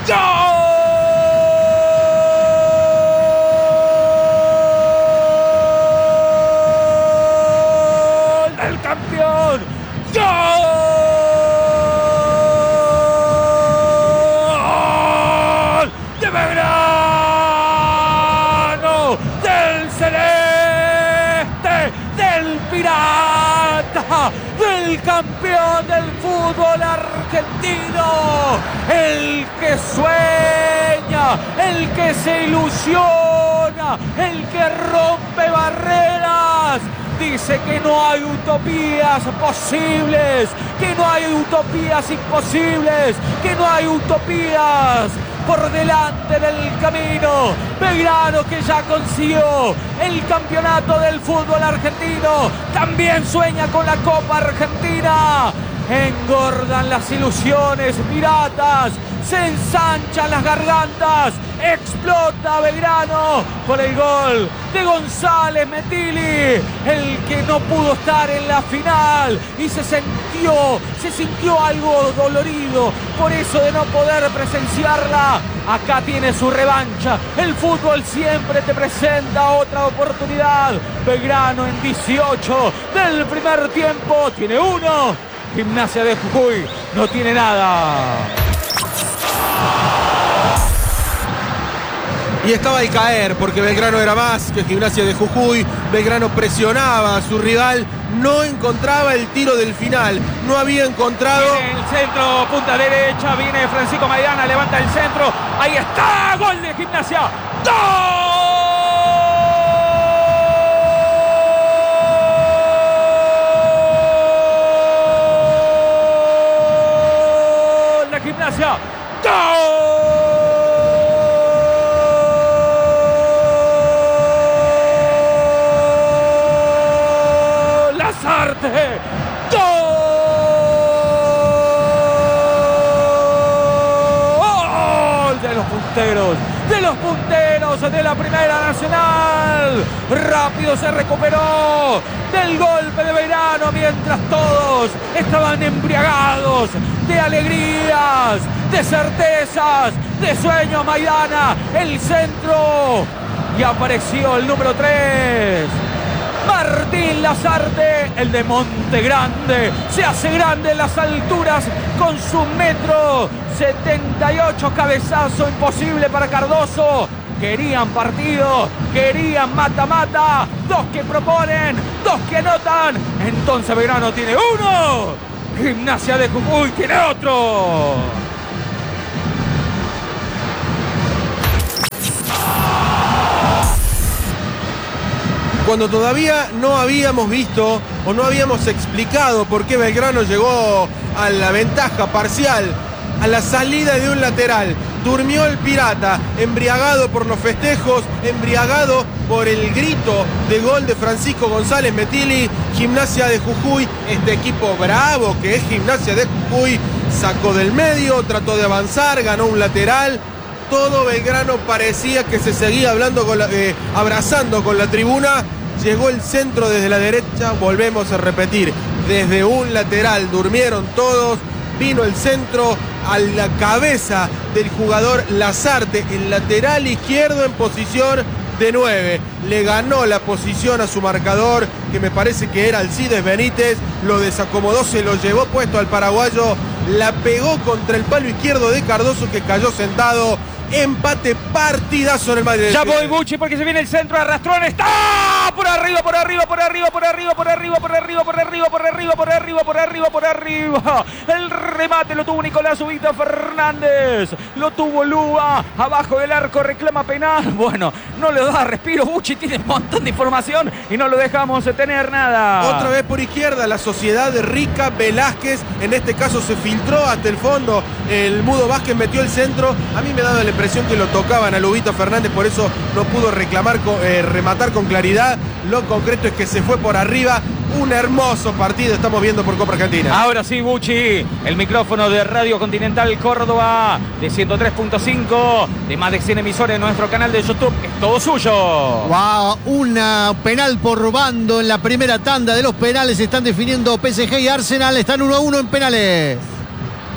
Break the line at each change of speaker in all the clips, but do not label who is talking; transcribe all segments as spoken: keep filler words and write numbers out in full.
¡Gol del campeón! ¡Gol de Belgrano! ¡Del celeste! ¡Del pirata! ¡Del campeón del fútbol argentino! ¡El que sueña! ¡El que se ilusiona! ¡El que rompe barreras! Dice que no hay utopías posibles, que no hay utopías imposibles, que no hay utopías por delante del camino. Belgrano, que ya consiguió el campeonato del fútbol argentino, también sueña con la Copa Argentina. Engordan las ilusiones piratas, se ensanchan las gargantas, explota Belgrano por el gol de González Metilli, el que no pudo estar en la final y se sintió, se sintió algo dolorido por eso de no poder presenciarla. Acá tiene su revancha, el fútbol siempre te presenta otra oportunidad. Belgrano en dieciocho del primer tiempo tiene uno. Gimnasia de Jujuy no tiene nada.
Y estaba al caer porque Belgrano era más que Gimnasia de Jujuy. Belgrano presionaba a su rival, no encontraba el tiro del final, no había encontrado.
Viene el centro, punta derecha, viene Francisco Maidana, levanta el centro, ahí está, gol de Gimnasia. ¡Gol! Gimnasia, ¡gol! Lasarte, ¡gol! De los punteros, de los punteros de la Primera Nacional. Rápido se recuperó del golpe de Belgrano mientras todos estaban embriagados de alegrías, de certezas, de sueños. Maidana, el centro, y apareció el número tres, Martín Lasarte, el de Monte Grande. Se hace grande en las alturas con su metro setenta y ocho, cabezazo imposible para Cardoso. Querían partido, querían mata-mata, dos que proponen, dos que anotan. Entonces Belgrano tiene uno. Gimnasia de Jujuy tiene otro.
Cuando todavía no habíamos visto o no habíamos explicado por qué Belgrano llegó a la ventaja parcial a la salida de un lateral. Durmió el pirata, embriagado por los festejos, embriagado por el grito de gol de Francisco González Metilli. Gimnasia de Jujuy, este equipo bravo que es Gimnasia de Jujuy, sacó del medio, trató de avanzar, ganó un lateral. Todo Belgrano parecía que se seguía hablando con la, eh, abrazando con la tribuna. Llegó el centro desde la derecha, volvemos a repetir, desde un lateral durmieron todos. Vino el centro a la cabeza del jugador Lasarte, el lateral izquierdo en posición de nueve. Le ganó la posición a su marcador, que me parece que era Alcides Benítez. Lo desacomodó, se lo llevó puesto al paraguayo. La pegó contra el palo izquierdo de Cardoso, que cayó sentado. Empate, partidazo en el Madrid.
Ya voy, Bucci, porque se viene el centro, arrastrón, está por arriba, por arriba, por arriba, por arriba, por arriba, por arriba, por arriba, por arriba, por arriba, por arriba, por arriba. El remate lo tuvo Nicolás Ubita Fernández, lo tuvo Lúa, abajo del arco, reclama penal. Bueno, no le da respiro, Bucci tiene un montón de información y no lo dejamos tener nada.
Otra vez por izquierda, la sociedad de Rica Velázquez, en este caso se filtró hasta el fondo. El Mudo Vázquez metió el centro. A mí me daba la impresión que lo tocaban a Lubito Fernández, por eso no pudo reclamar, eh, rematar con claridad. Lo concreto es que se fue por arriba. Un hermoso partido estamos viendo por Copa Argentina.
Ahora sí, Bucci, el micrófono de Radio Continental Córdoba, de ciento tres punto cinco, de más de cien emisores en nuestro canal de YouTube, es todo suyo.
Wow, una penal por bando en la primera tanda de los penales. Están definiendo P S G y Arsenal, están uno a uno en penales.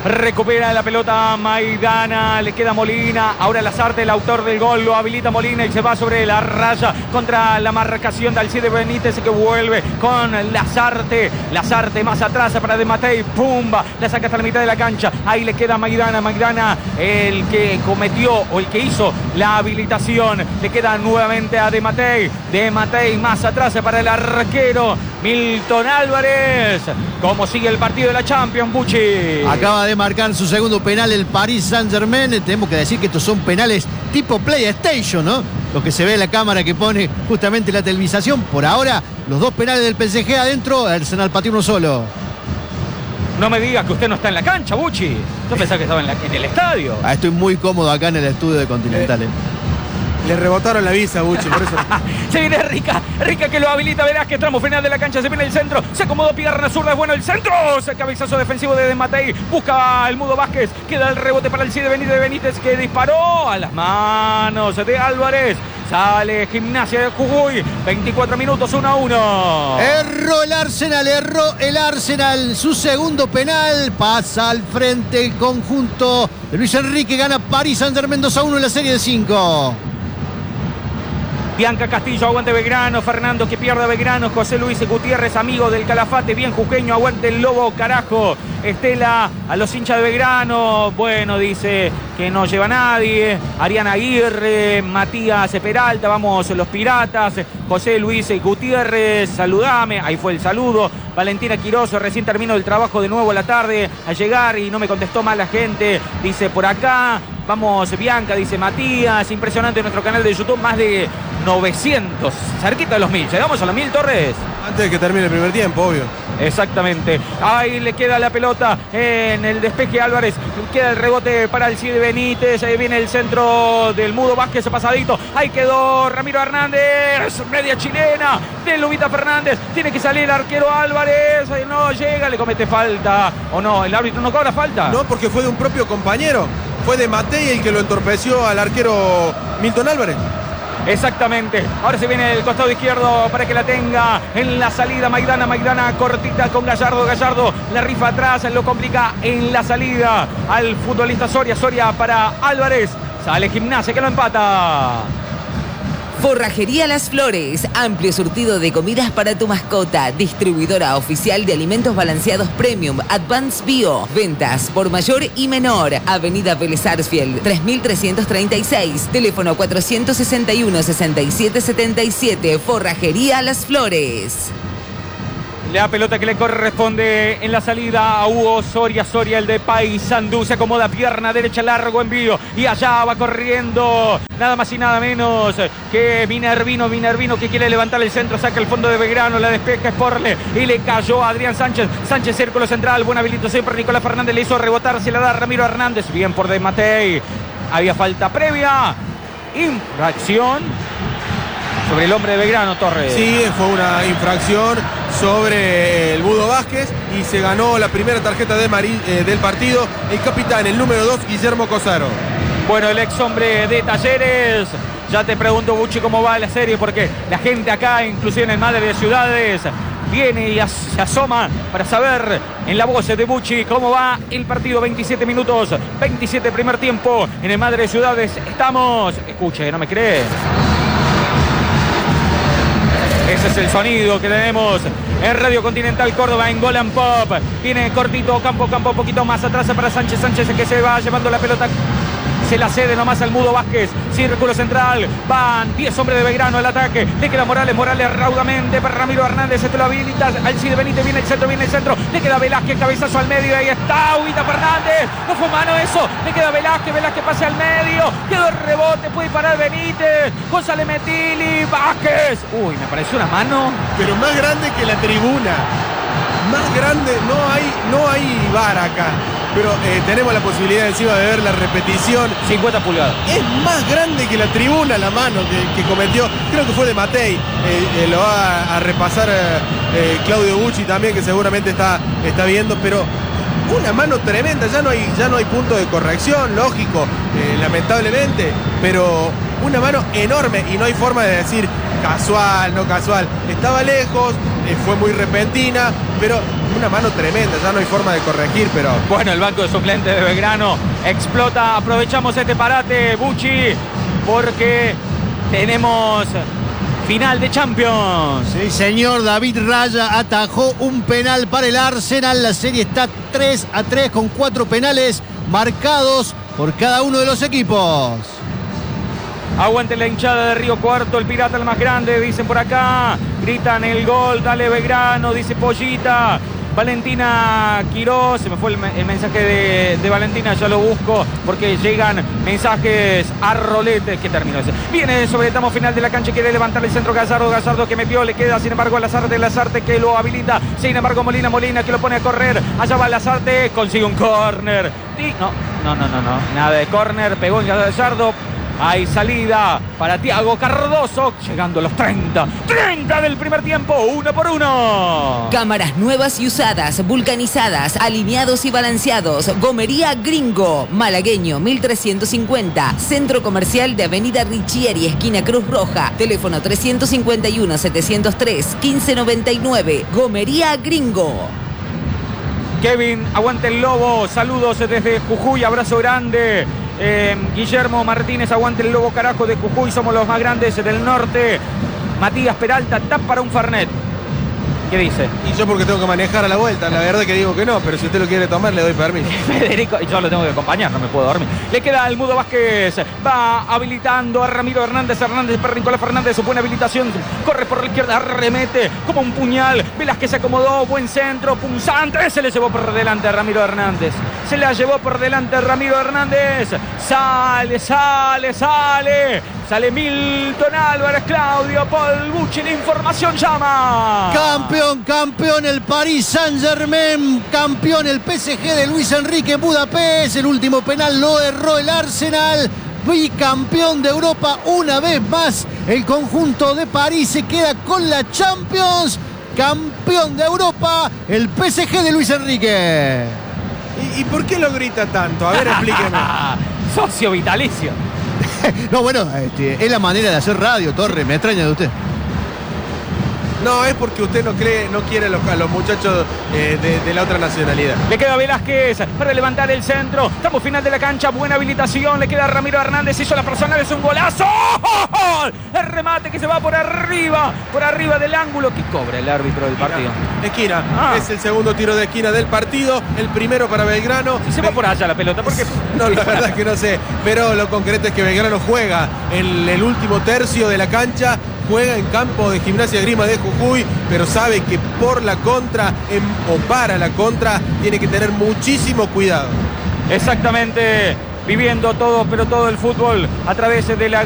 Recupera la pelota Maidana, le queda Molina. Ahora Lasarte, el autor del gol, lo habilita Molina y se va sobre la raya contra la marcación de Alcide Benítez, que vuelve con Lasarte. Lasarte más atrás para De Matei, pumba, la saca hasta la mitad de la cancha. Ahí le queda Maidana, Maidana el que cometió o el que hizo la habilitación. Le queda nuevamente a De Matei. De Matei más atrás para el arquero Milton Álvarez. ¿Cómo sigue el partido de la Champions, Bucci?
Acaba de marcar su segundo penal el Paris Saint-Germain. Tenemos que decir que estos son penales tipo PlayStation, ¿no? Lo que se ve en la cámara que pone justamente la televisación. Por ahora, los dos penales del P S G adentro, Arsenal pateó uno solo.
No me digas que usted no está en la cancha, Bucci. Yo pensaba que estaba en, la, en el estadio.
Ah, estoy muy cómodo acá en el estudio de Continental. Eh.
Le rebotaron la visa, Bucci, por eso.
Se viene Rica, Rica que lo habilita Velázquez, tramo final de la cancha, se viene el centro, se acomodó pierna zurda, es bueno el centro, se cabezazo defensivo de De Matei, busca el Mudo Vázquez, queda el rebote para el Cide Benítez, Benítez que disparó a las manos de Álvarez. Sale Gimnasia de Jujuy, veinticuatro minutos, uno a uno.
Erró el Arsenal, erró el Arsenal. Su segundo penal, pasa al frente el conjunto de Luis Enrique, gana Paris Saint-Germain dos a uno en la serie de cinco.
Bianca Castillo, aguante Belgrano. Fernando que pierde a Belgrano. José Luis Gutiérrez, amigo del Calafate, bien jujeño, aguante el Lobo, carajo. Estela, a los hinchas de Belgrano, bueno, dice que no lleva a nadie. Ariana Aguirre, Matías Peralta, vamos los Piratas. José Luis Gutiérrez, saludame, ahí fue el saludo. Valentina Quiroz, recién terminó el trabajo de nuevo a la tarde a llegar y no me contestó más la gente, dice por acá. Vamos Bianca, dice Matías, impresionante nuestro canal de YouTube, más de novecientos, cerquita de los mil. ¿Llegamos a los mil, Torres?
Antes de que termine el primer tiempo, obvio.
Exactamente. Ahí le queda la pelota en el despeje Álvarez. Queda el rebote para el Cide Benítez. Ahí viene el centro del Mudo Vázquez pasadito. Ahí quedó Ramiro Hernández. Media chilena de Lubita Fernández. Tiene que salir el arquero Álvarez. Ahí no llega, le comete falta. ¿O no? ¿El árbitro no cobra falta?
No, porque fue de un propio compañero. Fue de Matei el que lo entorpeció al arquero Milton Álvarez.
Exactamente, ahora se viene el costado izquierdo para que la tenga en la salida Maidana, Maidana cortita con Gallardo, Gallardo la rifa atrás, lo complica en la salida al futbolista Soria, Soria para Álvarez, sale Gimnasia que lo empata.
Forrajería Las Flores, amplio surtido de comidas para tu mascota, distribuidora oficial de alimentos balanceados Premium, Advanced Bio, ventas por mayor y menor, Avenida Vélez Sarsfield, tres mil trescientos treinta y seis, teléfono cuatrocientos sesenta y uno, sesenta y siete setenta y siete, Forrajería Las Flores.
La pelota que le corresponde en la salida a Hugo Soria, Soria el de Paysandú, se acomoda pierna derecha, largo envío y allá va corriendo nada más y nada menos que Minervino, Minervino que quiere levantar el centro, saca el fondo de Belgrano, la despeja Sporle y le cayó a Adrián Sánchez, Sánchez círculo central, buen habilito siempre, Nicolás Fernández le hizo rebotar, se la da Ramiro Hernández, bien por De Matei, había falta previa, infracción sobre el hombre de Belgrano, Torres.
Sí, fue una infracción sobre el Mudo Vázquez y se ganó la primera tarjeta de Marí, eh, del partido el capitán, el número dos, Guillermo Cosaro.
Bueno, el ex hombre de Talleres. Ya te pregunto, Bucci, cómo va la serie, porque la gente acá, inclusive en el Madre de Ciudades, viene y as se asoma para saber en la voz de Bucci cómo va el partido. Veintisiete minutos, veintisiete primer tiempo en el Madre de Ciudades. Estamos, escuche, ¿no me cree? Ese es el sonido que tenemos en Radio Continental Córdoba, en Gol and Pop. Viene cortito, campo, campo, un poquito más atrás para Sánchez. Sánchez que se va llevando la pelota. Se la cede nomás al Mudo Vázquez. Círculo central. Van diez hombres de Belgrano al ataque. Le queda Morales. Morales raudamente para Ramiro Hernández. Este lo habilita. Al Cide Benítez. Viene el centro. Viene el centro. Le queda Velázquez. Cabezazo al medio. Ahí está Huguita Fernández. No fue mano eso. Le queda Velázquez. Velázquez pase al medio. Quedó el rebote. Puede parar Benítez. González Metili. Vázquez. Uy, me pareció una mano.
Pero más grande que la tribuna. Más grande. No hay, no hay V A R acá. Pero eh, tenemos la posibilidad encima de ver la repetición.
cincuenta pulgadas.
Es más grande que la tribuna la mano que, que cometió. Creo que fue de Matei. Eh, eh, lo va a repasar eh, eh, Claudio Bucci también, que seguramente está, está viendo. Pero una mano tremenda. Ya no hay, ya no hay punto de corrección, lógico, eh, lamentablemente. Pero una mano enorme y no hay forma de decir casual, no casual. Estaba lejos, eh, fue muy repentina. pero una mano tremenda, ya no hay forma de corregir, pero...
Bueno, el banco de suplentes de Belgrano explota. Aprovechamos este parate, Bucci, porque tenemos final de Champions.
Sí, señor, David Raya atajó un penal para el Arsenal. La serie está tres a tres con cuatro penales marcados por cada uno de los equipos.
Aguante la hinchada de Río Cuarto, el pirata el más grande, dicen por acá. Gritan el gol, dale Belgrano, dice Pollita. Valentina Quiroz, se me fue el, el mensaje de, de Valentina, ya lo busco porque llegan mensajes a rolete. ¿Qué terminó ese? Viene sobre el tramo final de la cancha y quiere levantar el centro Gallardo, Gallardo que metió, le queda sin embargo a Lazarte, Lazarte que lo habilita, sin embargo Molina, Molina que lo pone a correr, allá va Lazarte, consigue un córner. No, no, no, no, no, nada de córner, pegó en Gallardo. Hay salida para Thiago Cardoso, llegando a los treinta. treinta del primer tiempo, uno por uno.
Cámaras nuevas y usadas, vulcanizadas, alineados y balanceados. Gomería Gringo, Malagueño mil trescientos cincuenta. Centro Comercial de Avenida Richieri, esquina Cruz Roja. Teléfono trescientos cincuenta y uno, setecientos tres, quince noventa y nueve. Gomería Gringo.
Kevin, aguante el Lobo. Saludos desde Jujuy, abrazo grande. Eh, Guillermo Martínez, aguante el Lobo carajo de Jujuy, somos los más grandes del norte. Matías Peralta, tap para un Fernet. ¿Qué dice?
Y yo porque tengo que manejar a la vuelta, la verdad que digo que no, pero si usted lo quiere tomar le doy permiso.
Federico, yo lo tengo que acompañar, no me puedo dormir. Le queda al Mudo Vázquez, va habilitando a Ramiro Hernández, Hernández para Nicolás Fernández, su buena habilitación, corre por la izquierda, remete como un puñal, Velázquez se acomodó, buen centro, punzante, se le llevó por delante a Ramiro Hernández, se la llevó por delante a Ramiro Hernández, sale, sale, sale, sale Milton Álvarez, Claudio Paul Bucci, la información llama.
Campeón. Campeón el Paris Saint-Germain, campeón el P S G de Luis Enrique en Budapest, el último penal lo erró el Arsenal, bicampeón de Europa una vez más, el conjunto de París se queda con la Champions, campeón de Europa, el P S G de Luis Enrique.
¿Y, y por qué lo grita tanto? A ver, explíqueme.
Socio vitalicio.
No, bueno, este, es la manera de hacer radio, Torre, me extraña de usted.
No, es porque usted no cree, no quiere a los, a los muchachos eh, de, de la otra nacionalidad.
Le queda Velázquez para levantar el centro. Estamos final de la cancha, buena habilitación. Le queda Ramiro Hernández, hizo la personal, es un golazo. El remate que se va por arriba, por arriba del ángulo. ¿Qué cobra el árbitro del partido?
Esquina,
Ah.
es el segundo tiro de esquina del partido, el primero para Belgrano.
Si se va por allá la pelota, porque
No, la verdad es que no sé, pero lo concreto es que Belgrano juega en el último tercio de la cancha, juega en campo de Gimnasia Esgrima de Jujuy, pero sabe que por la contra en, o para la contra tiene que tener muchísimo cuidado.
exactamente, viviendo todo, pero todo el fútbol a través de la